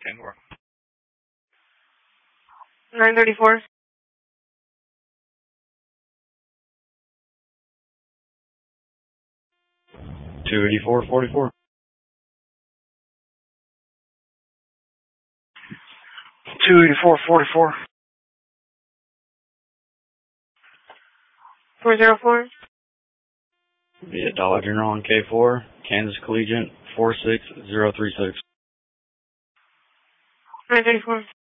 Tango. 934. 28444. 28444. 404. Via Dollar General on K4, Kansas Collegiate 46036. 934.